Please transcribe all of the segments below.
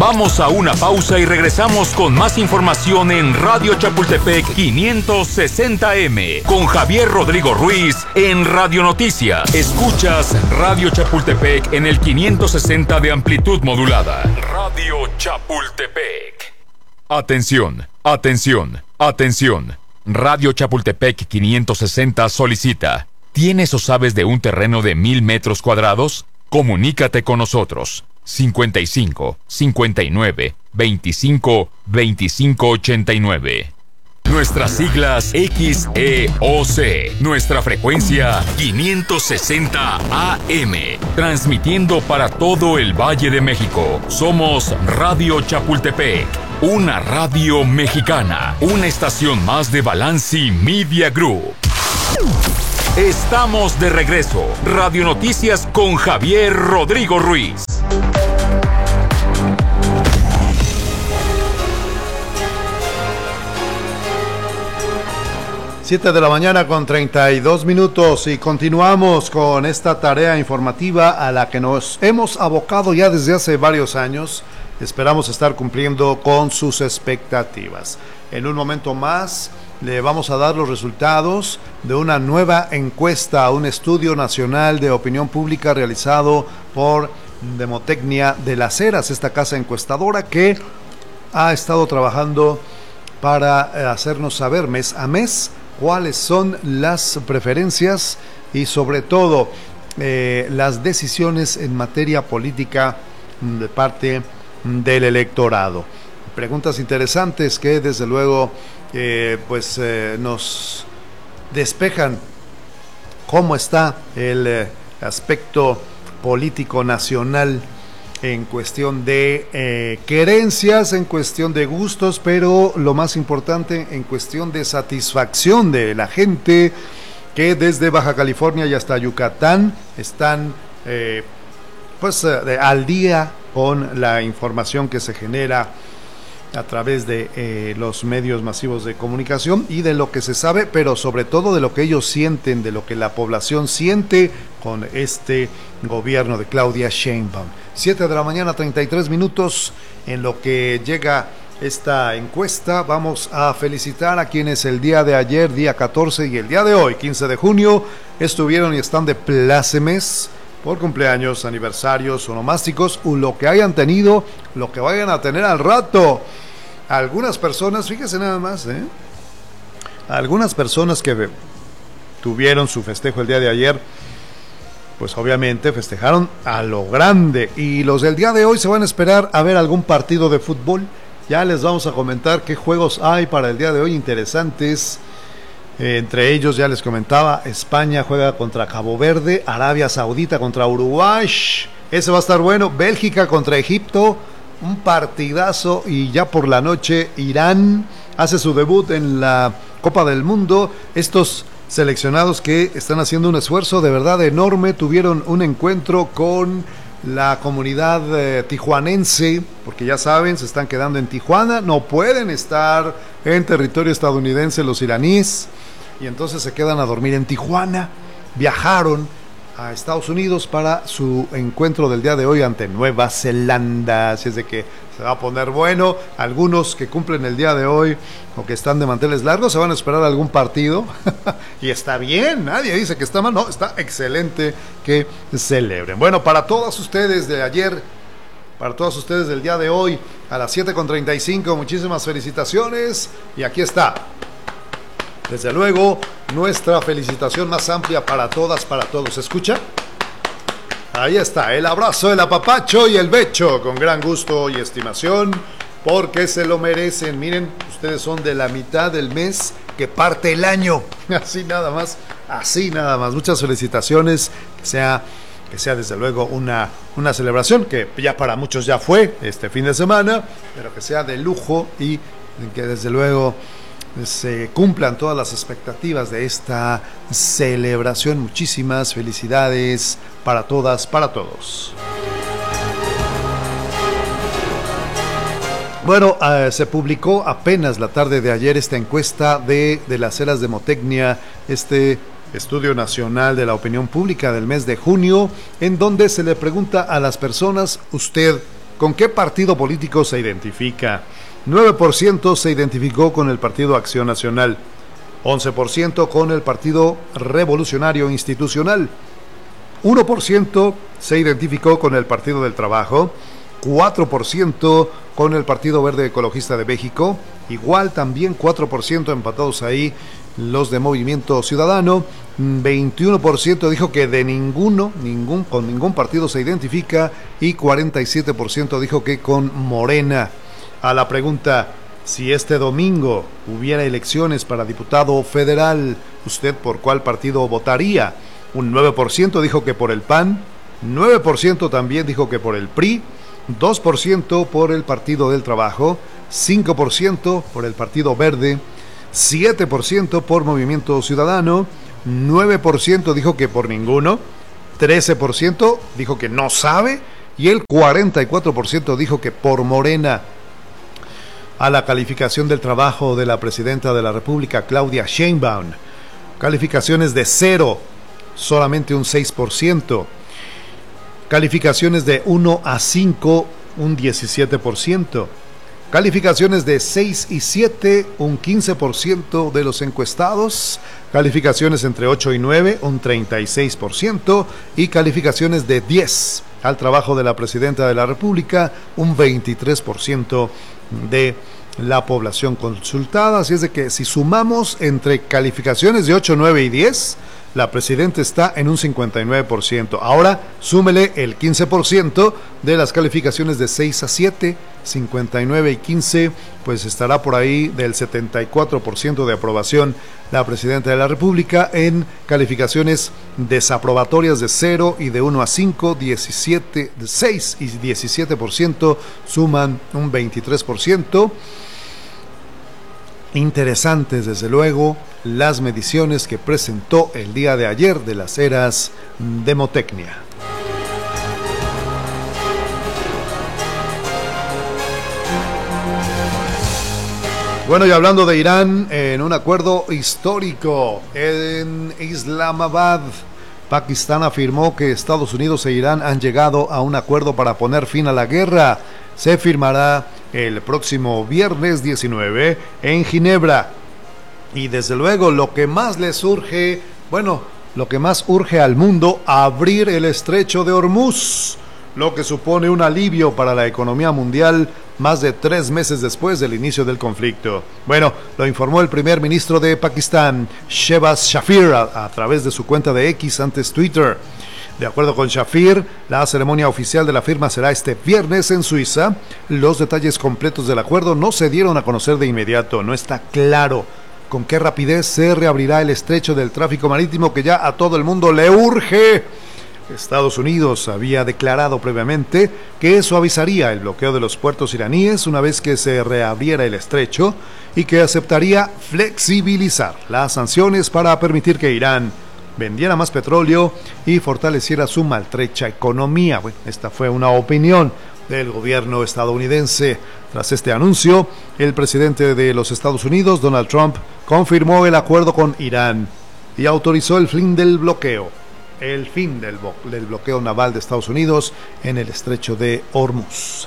Vamos a una pausa y regresamos con más información en Radio Chapultepec 560M con Javier Rodrigo Ruiz en Radio Noticias. Escuchas Radio Chapultepec en el 560 de amplitud modulada. Radio Chapultepec. Atención, atención, atención. Radio Chapultepec 560 solicita. ¿Tienes o sabes de un terreno de 1000 metros cuadrados? Comunícate con nosotros. 55 59 25 25 89. Nuestras siglas XEOC. Nuestra frecuencia 560 AM. Transmitiendo para todo el Valle de México. Somos Radio Chapultepec. Una radio mexicana. Una estación más de Balanci Media Group. Estamos de regreso. Radio Noticias con Javier Rodrigo Ruiz. Siete de la mañana con 32 minutos y continuamos con esta tarea informativa a la que nos hemos abocado ya desde hace varios años. Esperamos estar cumpliendo con sus expectativas. En un momento más le vamos a dar los resultados de una nueva encuesta, un estudio nacional de opinión pública realizado por Demotecnia de las Heras, esta casa encuestadora que ha estado trabajando para hacernos saber mes a mes cuáles son las preferencias y sobre todo las decisiones en materia política de parte del electorado. Preguntas interesantes que desde luego nos despejan cómo está el aspecto político nacional en cuestión de querencias, en cuestión de gustos, pero lo más importante en cuestión de satisfacción de la gente que desde Baja California y hasta Yucatán están al día con la información que se genera a través de los medios masivos de comunicación y de lo que se sabe, pero sobre todo de lo que ellos sienten, de lo que la población siente con este gobierno de Claudia Sheinbaum. 7 de la mañana, 33 minutos, en lo que llega esta encuesta. Vamos a felicitar a quienes el día de ayer, día 14, y el día de hoy, 15 de junio, estuvieron y están de plácemes por cumpleaños, aniversarios, onomásticos, o lo que hayan tenido, lo que vayan a tener al rato. Algunas personas, fíjese nada más, algunas personas que tuvieron su festejo el día de ayer, pues obviamente festejaron a lo grande, y los del día de hoy se van a esperar a ver algún partido de fútbol. Ya les vamos a comentar qué juegos hay para el día de hoy interesantes. Entre ellos, ya les comentaba, España juega contra Cabo Verde, Arabia Saudita contra Uruguay, ese va a estar bueno, Bélgica contra Egipto, un partidazo, y ya por la noche Irán hace su debut en la Copa del Mundo. Estos seleccionados que están haciendo un esfuerzo de verdad enorme, tuvieron un encuentro con la comunidad tijuanense, porque ya saben, se están quedando en Tijuana, no pueden estar en territorio estadounidense los iraníes, y entonces se quedan a dormir en Tijuana. Viajaron a Estados Unidos para su encuentro del día de hoy ante Nueva Zelanda, así es de que se va a poner bueno. Algunos que cumplen el día de hoy o que están de manteles largos se van a esperar algún partido y está bien, nadie dice que está mal, no, está excelente que celebren. Bueno, para todos ustedes de ayer, para todos ustedes del día de hoy a las 7:35, muchísimas felicitaciones, y aquí está, desde luego, nuestra felicitación más amplia para todas, para todos. ¿Se escucha? Ahí está, el abrazo, el apapacho y el becho, con gran gusto y estimación, porque se lo merecen. Miren, ustedes son de la mitad del mes que parte el año. Así nada más, así nada más. Muchas felicitaciones, que sea desde luego una celebración que ya para muchos ya fue este fin de semana, pero que sea de lujo y que desde luego se cumplan todas las expectativas de esta celebración. Muchísimas felicidades para todas, para todos. Bueno, se publicó apenas la tarde de ayer esta encuesta de las Heras Demotecnia, este estudio nacional de la opinión pública del mes de junio, en donde se le pregunta a las personas: ¿usted ¿Con qué partido político se identifica? 9% se identificó con el Partido Acción Nacional, 11% con el Partido Revolucionario Institucional, 1% se identificó con el Partido del Trabajo, 4% con el Partido Verde Ecologista de México, igual también 4% empatados ahí los de Movimiento Ciudadano, 21% dijo que de con ningún partido se identifica y 47% dijo que con Morena. A la pregunta, si este domingo hubiera elecciones para diputado federal, ¿usted por cuál partido votaría? Un 9% dijo que por el PAN, 9% también dijo que por el PRI, 2% por el Partido del Trabajo, 5% por el Partido Verde, 7% por Movimiento Ciudadano, 9% dijo que por ninguno, 13% dijo que no sabe y el 44% dijo que por Morena. A la calificación del trabajo de la presidenta de la República, Claudia Sheinbaum, calificaciones de 0, solamente un 6%, calificaciones de 1 a 5, un 17%, calificaciones de 6 y 7, un 15% de los encuestados, calificaciones entre 8 y 9, un 36%, y calificaciones de 10 al trabajo de la presidenta de la República, un 23% de la población consultada. Así es de que si sumamos entre calificaciones de 8, 9 y 10, la presidenta está en un 59%. Ahora súmele el 15% de las calificaciones de 6 a 7, 59 y 15, pues estará por ahí del 74% de aprobación la presidenta de la República. En calificaciones desaprobatorias de 0 y de 1 a 5, 17, 6 y 17% suman un 23%. Interesantes, desde luego, las mediciones que presentó el día de ayer de las eras Demotecnia. Bueno, y hablando de Irán, en un acuerdo histórico en Islamabad, Pakistán afirmó que Estados Unidos e Irán han llegado a un acuerdo para poner fin a la guerra. Se firmará el próximo viernes 19 en Ginebra. Y desde luego lo que más les urge, lo que más urge al mundo, abrir el estrecho de Hormuz, lo que supone un alivio para la economía mundial más de 3 meses después del inicio del conflicto. Bueno, lo informó el primer ministro de Pakistán, Shehbaz Sharif, a través de su cuenta de X, antes Twitter. De acuerdo con Shafir, la ceremonia oficial de la firma será este viernes en Suiza. Los detalles completos del acuerdo no se dieron a conocer de inmediato. No está claro con qué rapidez se reabrirá el estrecho del tráfico marítimo que ya a todo el mundo le urge. Estados Unidos había declarado previamente que suavizaría el bloqueo de los puertos iraníes una vez que se reabriera el estrecho y que aceptaría flexibilizar las sanciones para permitir que Irán vendiera más petróleo y fortaleciera su maltrecha economía. Bueno, esta fue una opinión del gobierno estadounidense. Tras este anuncio, el presidente de los Estados Unidos, Donald Trump, confirmó el acuerdo con Irán y autorizó el fin del bloqueo. El fin del bloqueo naval de Estados Unidos en el estrecho de Hormuz.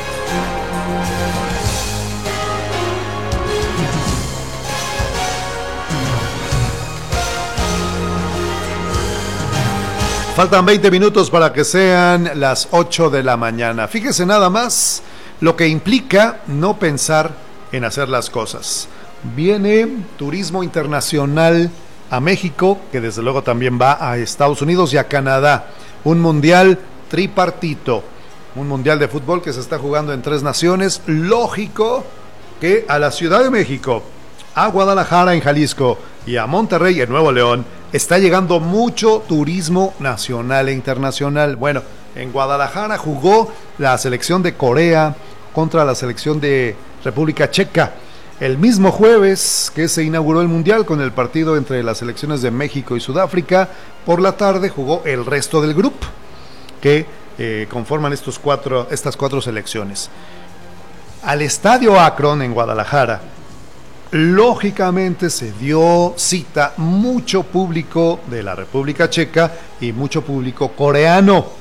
Faltan 20 minutos para que sean las 8 de la mañana. Fíjese nada más lo que implica no pensar en hacer las cosas. Viene turismo internacional a México, que desde luego también va a Estados Unidos y a Canadá. Un mundial tripartito, un mundial de fútbol que se está jugando en 3 naciones. Lógico que a la Ciudad de México, a Guadalajara en Jalisco y a Monterrey en Nuevo León está llegando mucho turismo nacional e internacional. Bueno, en Guadalajara jugó la selección de Corea contra la selección de República Checa. El mismo jueves que se inauguró el Mundial con el partido entre las selecciones de México y Sudáfrica, por la tarde jugó el resto del grupo que conforman estas 4 selecciones. Al Estadio Akron en Guadalajara, lógicamente se dio cita mucho público de la República Checa y mucho público coreano.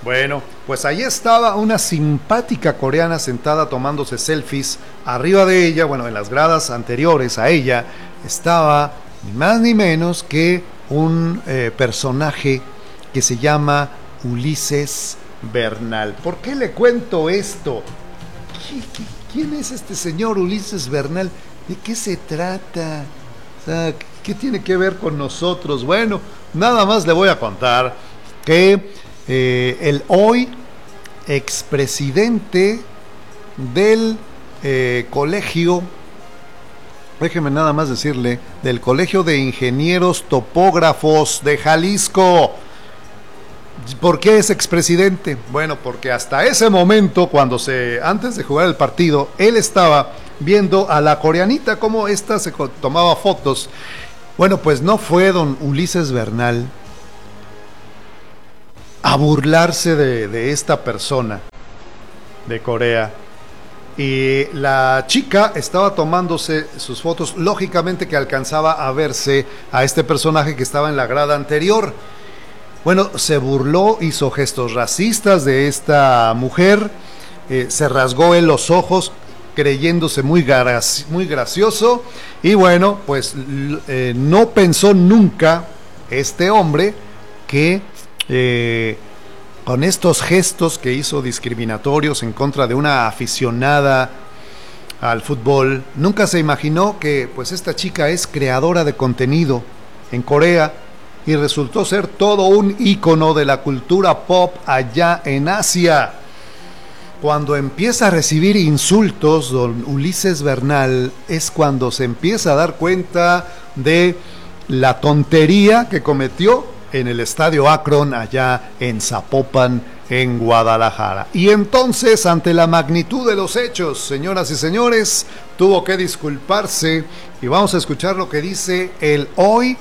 Bueno, pues ahí estaba una simpática coreana sentada tomándose selfies. Arriba de ella, bueno, en las gradas anteriores a ella, estaba ni más ni menos que un personaje que se llama Ulises Bernal. ¿Por qué le cuento esto? ¿Quién es este señor Ulises Bernal? ¿De qué se trata? O sea, ¿qué tiene que ver con nosotros? Bueno, nada más le voy a contar que el hoy expresidente del colegio, déjeme nada más decirle, del Colegio de Ingenieros Topógrafos de Jalisco. ¿Por qué es expresidente? Bueno, porque hasta ese momento, antes de jugar el partido, él estaba viendo a la coreanita cómo ésta se tomaba fotos. Bueno, pues no fue don Ulises Bernal a burlarse de esta persona de Corea. Y la chica estaba tomándose sus fotos, lógicamente que alcanzaba a verse a este personaje que estaba en la grada anterior. Bueno, se burló, hizo gestos racistas de esta mujer, se rasgó él los ojos creyéndose muy gracioso, y bueno, pues no pensó nunca este hombre que con estos gestos que hizo discriminatorios en contra de una aficionada al fútbol, nunca se imaginó que pues esta chica es creadora de contenido en Corea y resultó ser todo un ícono de la cultura pop allá en Asia. Cuando empieza a recibir insultos don Ulises Bernal es cuando se empieza a dar cuenta de la tontería que cometió en el Estadio Akron allá en Zapopan, en Guadalajara. Y entonces, ante la magnitud de los hechos, señoras y señores, tuvo que disculparse, y vamos a escuchar lo que dice el hoy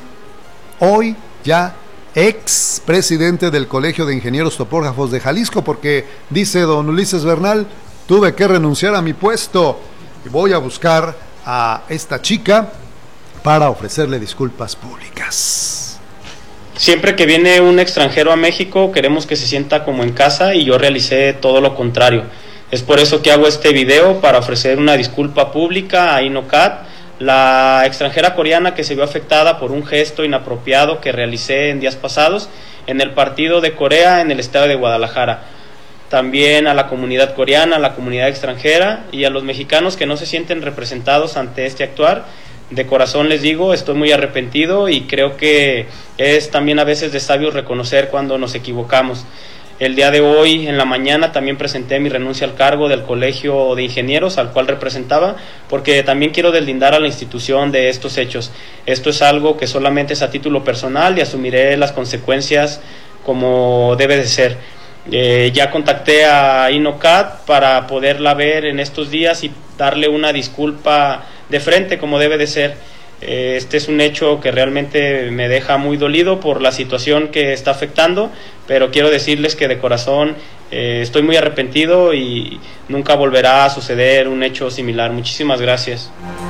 ya ex presidente del Colegio de Ingenieros Topógrafos de Jalisco, porque dice don Ulises Bernal: tuve que renunciar a mi puesto y voy a buscar a esta chica para ofrecerle disculpas públicas. Siempre que viene un extranjero a México queremos que se sienta como en casa, y yo realicé todo lo contrario. Es por eso que hago este video, para ofrecer una disculpa pública a Inocat, la extranjera coreana que se vio afectada por un gesto inapropiado que realicé en días pasados en el partido de Corea en el estado de Guadalajara. También a la comunidad coreana, a la comunidad extranjera y a los mexicanos que no se sienten representados ante este actuar. De corazón les digo, estoy muy arrepentido, y creo que es también a veces de sabios reconocer cuando nos equivocamos. El día de hoy, en la mañana, también presenté mi renuncia al cargo del Colegio de Ingenieros, al cual representaba, porque también quiero deslindar a la institución de estos hechos. Esto es algo que solamente es a título personal, y asumiré las consecuencias como debe de ser. Ya contacté a Inocat para poderla ver en estos días y darle una disculpa de frente como debe de ser. Este es un hecho que realmente me deja muy dolido por la situación que está afectando, pero quiero decirles que de corazón estoy muy arrepentido y nunca volverá a suceder un hecho similar. Muchísimas gracias.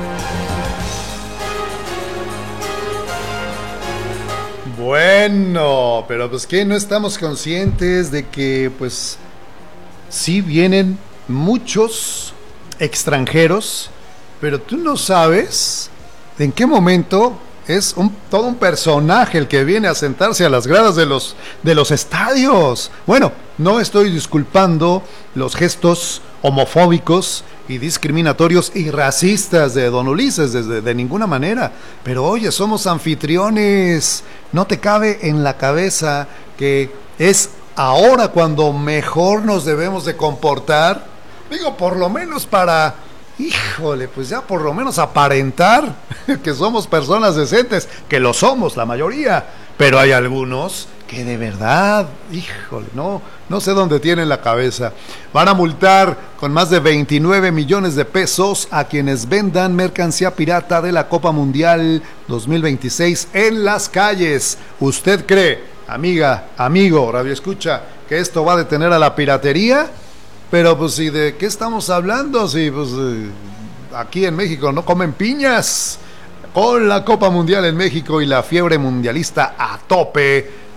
Bueno, pero pues que no estamos conscientes de que pues sí vienen muchos extranjeros, pero tú no sabes en qué momento es todo un personaje el que viene a sentarse a las gradas de los estadios. Bueno, no estoy disculpando los gestos homofóbicos y discriminatorios y racistas de don Ulises de ninguna manera, pero oye, somos anfitriones. ¿No te cabe en la cabeza que es ahora cuando mejor nos debemos de comportar? Digo, por lo menos para, híjole, pues ya por lo menos aparentar que somos personas decentes, que lo somos la mayoría, pero hay algunos que de verdad, híjole, no sé dónde tienen la cabeza. Van a multar con más de 29 millones de pesos a quienes vendan mercancía pirata de la Copa Mundial 2026 en las calles. ¿Usted cree, amiga, amigo, radioescucha, que esto va a detener a la piratería? Pero pues, ¿y de qué estamos hablando? Si pues aquí en México no comen piñas. Con la Copa Mundial en México y la fiebre mundialista a tope,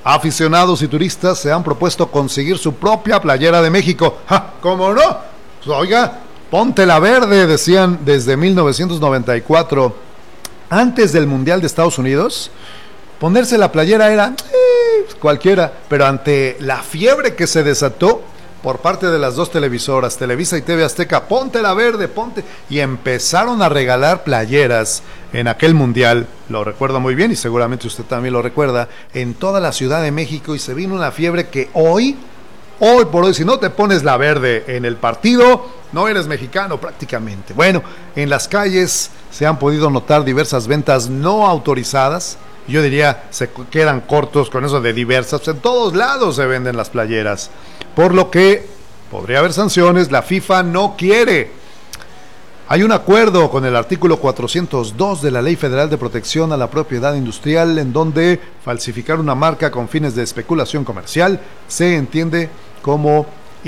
Aficionados y turistas se han propuesto conseguir su propia playera de México. ¡Ja! ¿Cómo no? Pues, oiga, ponte la verde, decían desde 1994. Antes del Mundial de Estados Unidos, ponerse la playera era cualquiera, pero ante la fiebre que se desató por parte de las dos televisoras, Televisa y TV Azteca, ponte la verde, ponte, y empezaron a regalar playeras en aquel mundial, lo recuerdo muy bien y seguramente usted también lo recuerda, en toda la Ciudad de México, y se vino una fiebre que hoy por hoy, si no te pones la verde en el partido, no eres mexicano prácticamente. Bueno, en las calles se han podido notar diversas ventas no autorizadas. Yo diría, se quedan cortos con eso de diversas. En todos lados se venden las playeras, por lo que podría haber sanciones. La FIFA no quiere. Hay un acuerdo con el artículo 402 de la Ley Federal de Protección a la Propiedad Industrial, en donde falsificar una marca con fines de especulación comercial se entiende como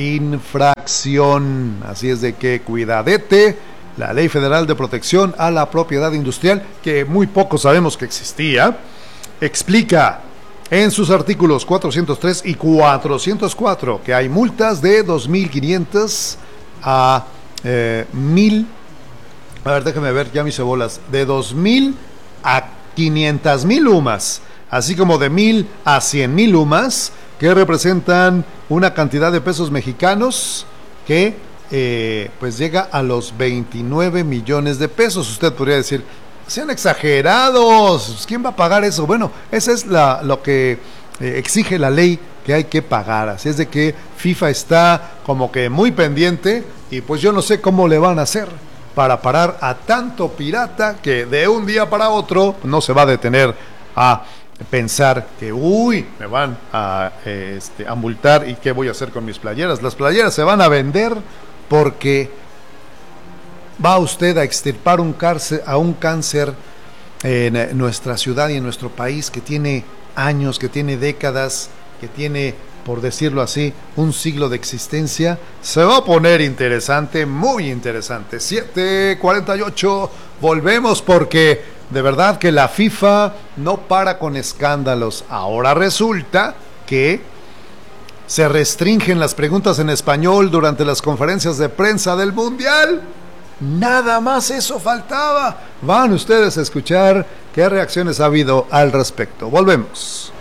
infracción. Así es de que cuidadete. La Ley Federal de Protección a la Propiedad Industrial, que muy poco sabemos que existía, explica en sus artículos 403 y 404 que hay multas de 2.500 a 1.000. A ver, déjame ver, ya me hice bolas. De 2.000 a 500.000 UMAS, así como de 1.000 a 100.000 UMAS, que representan una cantidad de pesos mexicanos que pues llega a los 29 millones de pesos. Usted podría decir, sean exagerados, ¿quién va a pagar eso? Bueno, esa es lo que exige la ley, que hay que pagar. Así es de que FIFA está como que muy pendiente, y pues yo no sé cómo le van a hacer para parar a tanto pirata que de un día para otro no se va a detener a pensar que me van a multar, y qué voy a hacer con mis playeras. Las playeras se van a vender porque va usted a extirpar un cáncer en nuestra ciudad y en nuestro país, que tiene años, que tiene décadas, que tiene, por decirlo así, un siglo de existencia. Se va a poner interesante, muy interesante. 7:48, volvemos, porque de verdad que la FIFA no para con escándalos. Ahora resulta que se restringen las preguntas en español durante las conferencias de prensa del Mundial. Nada más eso faltaba. Van ustedes a escuchar qué reacciones ha habido al respecto. Volvemos.